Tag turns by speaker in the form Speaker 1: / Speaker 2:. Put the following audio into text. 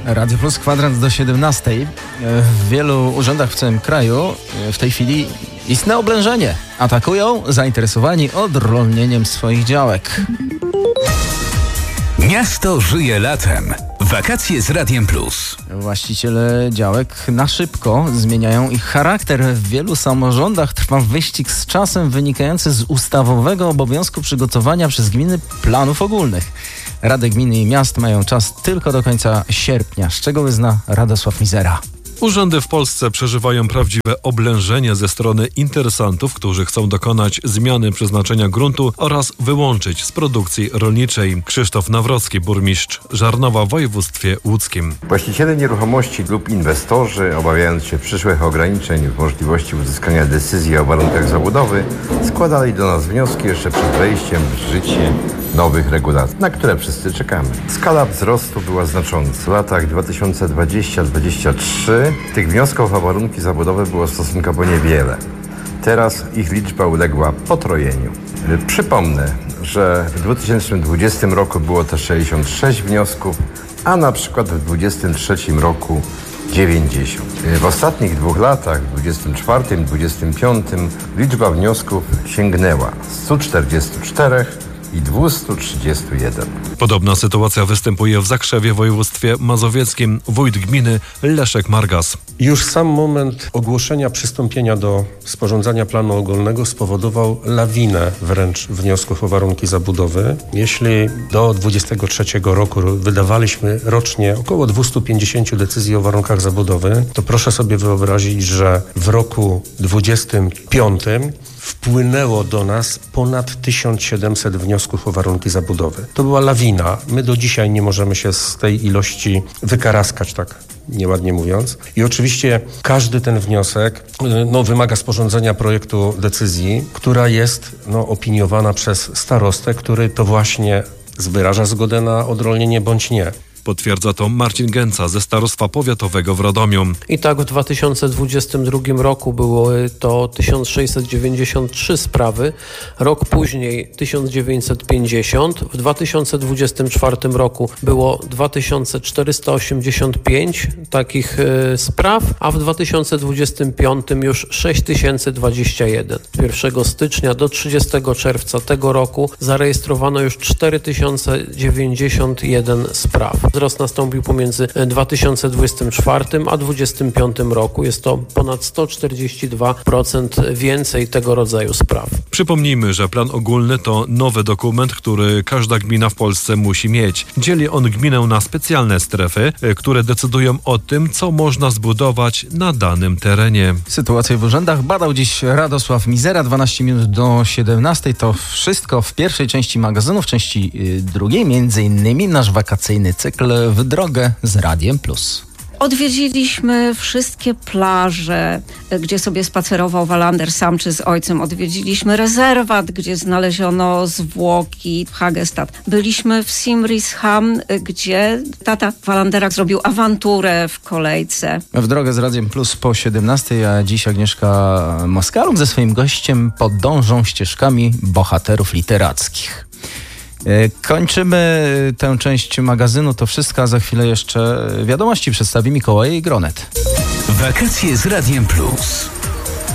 Speaker 1: Radio Plus, kwadrans do 17. W wielu urzędach w całym kraju w tej chwili istne oblężenie. Atakują zainteresowani odrolnieniem swoich działek.
Speaker 2: Miasto żyje latem. Wakacje z Radiem Plus.
Speaker 1: Właściciele działek na szybko zmieniają ich charakter. W wielu samorządach trwa wyścig z czasem wynikający z ustawowego obowiązku przygotowania przez gminy planów ogólnych. Rady gminy i miast mają czas tylko do końca sierpnia. Szczegóły zna Radosław Mizera.
Speaker 3: Urzędy w Polsce przeżywają prawdziwe oblężenie ze strony interesantów, którzy chcą dokonać zmiany przeznaczenia gruntu oraz wyłączyć z produkcji rolniczej. Krzysztof Nawrocki, burmistrz Żarnowa w województwie łódzkim.
Speaker 4: Właściciele nieruchomości lub inwestorzy, obawiając się przyszłych ograniczeń w możliwości uzyskania decyzji o warunkach zabudowy, składali do nas wnioski jeszcze przed wejściem w życie nowych regulacji, na które wszyscy czekamy. Skala wzrostu była znacząca. W latach 2020-2023 tych wniosków o warunki zabudowy było stosunkowo niewiele. Teraz ich liczba uległa potrojeniu. Przypomnę, że w 2020 roku było to 66 wniosków, a na przykład w 2023 roku 90. W ostatnich 2 latach, w 2024 i 2025, liczba wniosków sięgnęła 144 i 231.
Speaker 3: Podobna sytuacja występuje w Zakrzewie w województwie mazowieckim. Wójt gminy Leszek Margas.
Speaker 5: Już sam moment ogłoszenia przystąpienia do sporządzania planu ogólnego spowodował lawinę wręcz wniosków o warunki zabudowy. Jeśli do 2023 roku wydawaliśmy rocznie około 250 decyzji o warunkach zabudowy, to proszę sobie wyobrazić, że w roku 2025 wpłynęło do nas ponad 1700 wniosków o warunki zabudowy. To była lawina. My do dzisiaj nie możemy się z tej ilości wykaraskać, tak nieładnie mówiąc. I oczywiście każdy ten wniosek wymaga sporządzenia projektu decyzji, która jest opiniowana przez starostę, który to właśnie wyraża zgodę na odrolnienie bądź nie.
Speaker 3: Potwierdza to Marcin Gęca ze Starostwa Powiatowego w Radomiu.
Speaker 6: I tak w 2022 roku były to 1693 sprawy, rok później 1950, w 2024 roku było 2485 takich spraw, a w 2025 już 6021. Od 1 stycznia do 30 czerwca tego roku zarejestrowano już 4091 spraw. Wzrost nastąpił pomiędzy 2024 a 2025 roku. Jest to ponad 142% więcej tego rodzaju spraw.
Speaker 3: Przypomnijmy, że plan ogólny to nowy dokument, który każda gmina w Polsce musi mieć. Dzieli on gminę na specjalne strefy, które decydują o tym, co można zbudować na danym terenie.
Speaker 1: Sytuację w urzędach badał dziś Radosław Mizera. 12 minut do 17. To wszystko w pierwszej części magazynu. W części drugiej m.in. nasz wakacyjny cykl W drogę z Radiem Plus.
Speaker 7: Odwiedziliśmy wszystkie plaże, gdzie sobie spacerował Wallander sam czy z ojcem. Odwiedziliśmy rezerwat, gdzie znaleziono zwłoki Hagestad. Byliśmy w Simrishamn, gdzie tata Wallandera zrobił awanturę w kolejce.
Speaker 1: W drogę z Radiem Plus po 17, a dziś Agnieszka Moskaluk ze swoim gościem podążą ścieżkami bohaterów literackich. Kończymy tę część magazynu. To wszystko, a za chwilę jeszcze wiadomości przedstawi Mikołaj Gronet.
Speaker 2: Wakacje z Radiem Plus.